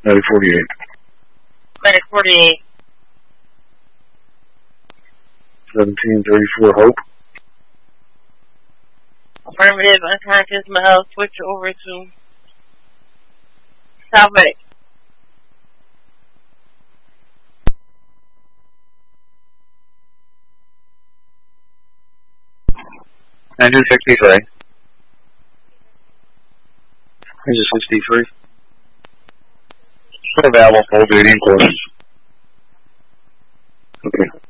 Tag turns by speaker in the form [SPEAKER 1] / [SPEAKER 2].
[SPEAKER 1] Medic 48.
[SPEAKER 2] Medic 48.
[SPEAKER 1] 1734 Hope.
[SPEAKER 2] Affirmative, unconscious male, switch over to South Medic.
[SPEAKER 1] 1963. 1963. Available full duty and courses. Okay.